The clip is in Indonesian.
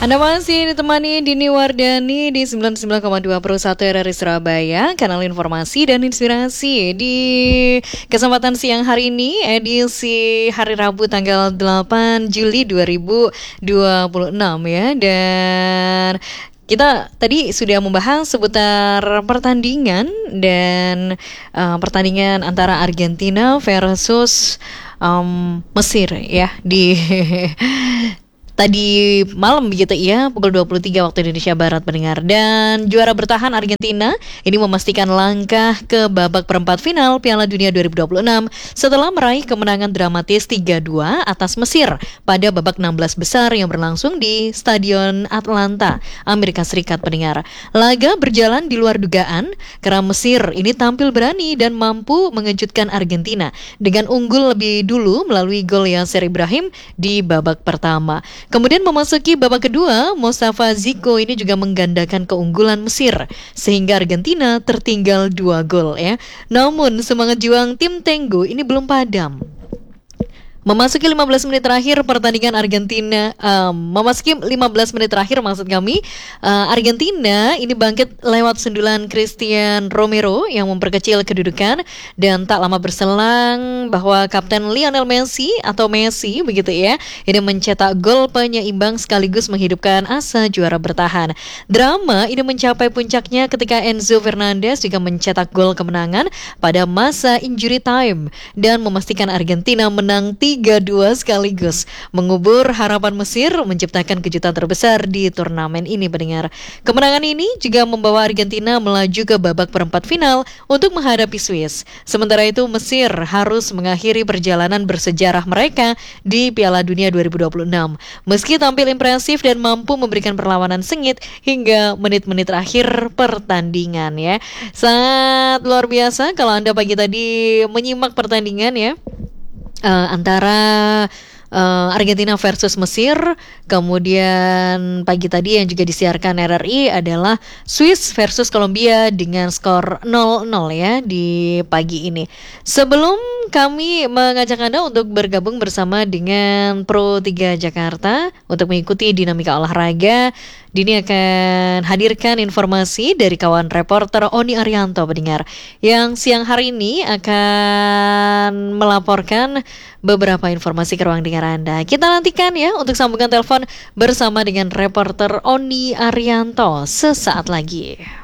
Anda masih ditemani Dini Wardani di 99,2 Pro 1 RRI Surabaya, kanal informasi dan inspirasi. Di kesempatan siang hari ini, edisi hari Rabu tanggal 8 Juli 2026 ya. Dan kita tadi sudah membahas seputar pertandingan dan pertandingan antara Argentina versus Mesir ya di tadi malam begitu ya, pukul 23 waktu Indonesia Barat pendengar. Dan juara bertahan Argentina ini memastikan langkah ke babak perempat final Piala Dunia 2026 setelah meraih kemenangan dramatis 3-2 atas Mesir pada babak 16 besar yang berlangsung di Stadion Atlanta, Amerika Serikat pendengar. Laga berjalan di luar dugaan karena Mesir ini tampil berani dan mampu mengejutkan Argentina dengan unggul lebih dulu melalui gol Yasser Ibrahim di babak pertama. Kemudian memasuki babak kedua, Mustafa Ziko ini juga menggandakan keunggulan Mesir sehingga Argentina tertinggal 2 gol ya. Namun semangat juang tim Tenggo ini belum padam. Memasuki 15 menit terakhir pertandingan Argentina, memasuki 15 menit terakhir maksud kami, Argentina ini bangkit lewat sundulan Christian Romero yang memperkecil kedudukan, dan tak lama berselang bahwa Kapten Lionel Messi atau Messi begitu ya, ini mencetak gol penyeimbang sekaligus menghidupkan asa juara bertahan. Drama ini mencapai puncaknya ketika Enzo Fernandez juga mencetak gol kemenangan pada masa injury time dan memastikan Argentina menang 3-2 sekaligus mengubur harapan Mesir menciptakan kejutan terbesar di turnamen ini pendengar. Kemenangan ini juga membawa Argentina melaju ke babak perempat final untuk menghadapi Swiss. Sementara itu Mesir harus mengakhiri perjalanan bersejarah mereka di Piala Dunia 2026. Meski tampil impresif dan mampu memberikan perlawanan sengit hingga menit-menit terakhir pertandingan ya. Sangat luar biasa kalau Anda pagi tadi menyimak pertandingan ya. Antara Argentina versus Mesir. Kemudian pagi tadi yang juga disiarkan RRI adalah Swiss versus Kolombia dengan skor 0-0 ya di pagi ini. Sebelum kami mengajak Anda untuk bergabung bersama dengan Pro 3 Jakarta untuk mengikuti dinamika olahraga, Dini akan hadirkan informasi dari kawan reporter Oni Arianto pendengar yang siang hari ini akan melaporkan beberapa informasi ke ruang dengar Anda. Kita nantikan ya untuk sambungan telepon bersama dengan reporter Oni Arianto sesaat lagi.